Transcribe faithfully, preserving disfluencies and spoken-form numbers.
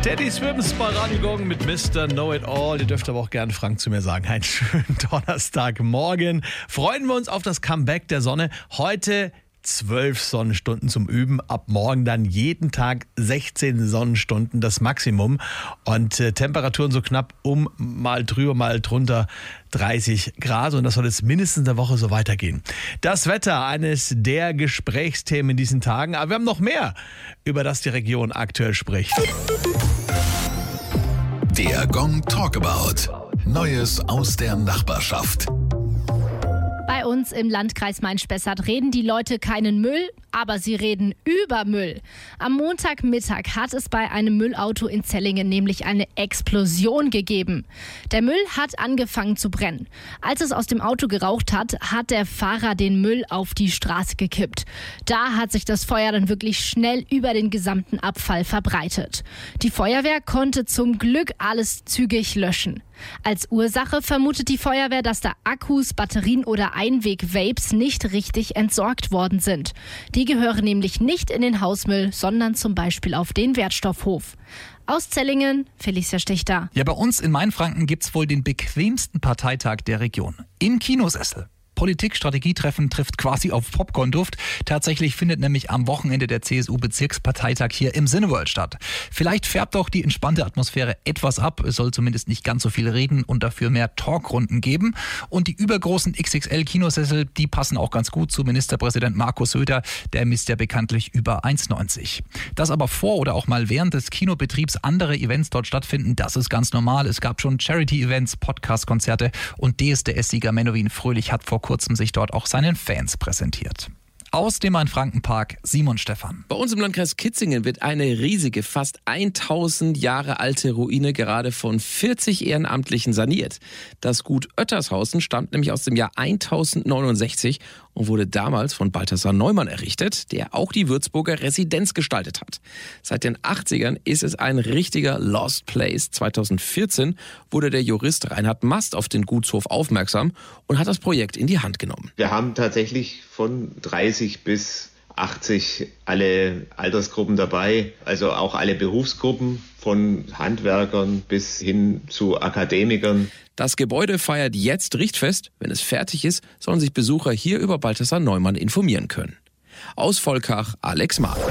Teddy Swims bei Radio Gong mit Mister Know-It-All. Ihr dürft aber auch gerne Frank zu mir sagen. Einen schönen Donnerstagmorgen. Freuen wir uns auf das Comeback der Sonne. Heute zwölf Sonnenstunden zum Üben. Ab morgen dann jeden Tag sechzehn Sonnenstunden, das Maximum. Und äh, Temperaturen so knapp um, mal drüber, mal drunter dreißig Grad. Und das soll jetzt mindestens eine Woche so weitergehen. Das Wetter, eines der Gesprächsthemen in diesen Tagen. Aber wir haben noch mehr, über das die Region aktuell spricht. Der Gong Talkabout. Neues aus der Nachbarschaft. Bei uns im Landkreis Main-Spessart reden die Leute keinen Müll, aber sie reden über Müll. Am Montagmittag hat es bei einem Müllauto in Zellingen nämlich eine Explosion gegeben. Der Müll hat angefangen zu brennen. Als es aus dem Auto geraucht hat, hat der Fahrer den Müll auf die Straße gekippt. Da hat sich das Feuer dann wirklich schnell über den gesamten Abfall verbreitet. Die Feuerwehr konnte zum Glück alles zügig löschen. Als Ursache vermutet die Feuerwehr, dass da Akkus, Batterien oder Einweg-Vapes nicht richtig entsorgt worden sind. Die gehören nämlich nicht in den Hausmüll, sondern zum Beispiel auf den Wertstoffhof. Aus Zellingen, Felicia Stichter. Ja, bei uns in Mainfranken gibt's wohl den bequemsten Parteitag der Region. Im Kinosessel. Politik-Strategietreffen trifft quasi auf Popcorn-Duft. Tatsächlich findet nämlich am Wochenende der C S U-Bezirksparteitag hier im Cineworld statt. Vielleicht färbt auch die entspannte Atmosphäre etwas ab. Es soll zumindest nicht ganz so viel reden und dafür mehr Talkrunden geben. Und die übergroßen X X L-Kinosessel, die passen auch ganz gut zu Ministerpräsident Markus Söder. Der misst ja bekanntlich über eins neunzig. Dass aber vor oder auch mal während des Kinobetriebs andere Events dort stattfinden, das ist ganz normal. Es gab schon Charity-Events, Podcast-Konzerte und D S D S-Sieger Menowin Fröhlich hat vor kurzem sich dort auch seinen Fans präsentiert. Aus dem Main-Franken-Park Simon Stephan. Bei uns im Landkreis Kitzingen wird eine riesige, fast tausend Jahre alte Ruine gerade von vierzig Ehrenamtlichen saniert. Das Gut Oettershausen stammt nämlich aus dem Jahr tausendneunundsechzig und wurde damals von Balthasar Neumann errichtet, der auch die Würzburger Residenz gestaltet hat. Seit den achtzigern ist es ein richtiger Lost Place. zweitausendvierzehn wurde der Jurist Reinhard Mast auf den Gutshof aufmerksam und hat das Projekt in die Hand genommen. Wir haben tatsächlich von dreißig bis achtzig alle Altersgruppen dabei, also auch alle Berufsgruppen, von Handwerkern bis hin zu Akademikern. Das Gebäude feiert jetzt Richtfest. Wenn es fertig ist, sollen sich Besucher hier über Balthasar Neumann informieren können. Aus Volkach, Alex Mahr.